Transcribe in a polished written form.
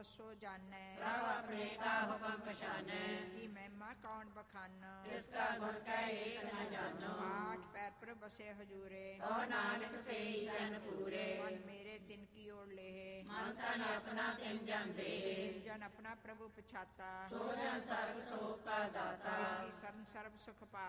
सो जानै, प्रभु अपने का हुक्म पहचानै, इसकी महिमा कौन बखाना, इसका गुण कह एक न जानो। आठ पैर पर बसे हजूरे, और नानक से ही जन पूरे, मन मेरे तिन की ओर लेहे, मन तन अपना तिन जन दे, जन अपना प्रभु पछाता, सो जन सर्व तो का दाता, इसकी शरण सर्व सुख पा